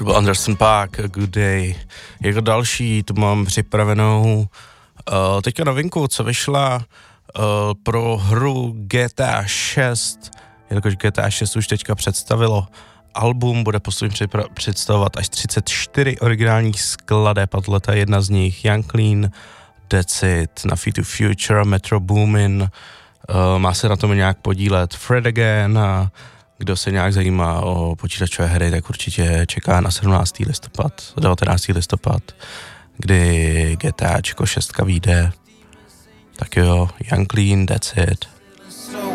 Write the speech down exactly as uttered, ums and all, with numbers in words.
To byl Anderson .Paak, Good Day. Jako další tu mám připravenou uh, teďka novinku, co vyšla uh, pro hru G T A šest, jelikož G T A šest už teďka představilo album, bude postupně připra- představovat až třicet čtyři originálních skladeb, a tohle je jedna z nich, Young Lean, Decid, Na Feet to Future, Metro Boomin, uh, má se na tom nějak podílet Fred Again, a kdo se nějak zajímá o počítačové hry, tak určitě čeká na sedmnáctého listopad, devatenáctého listopad, kdy GTAčko šest vyjde. Tak jo, Young Lean, Decid.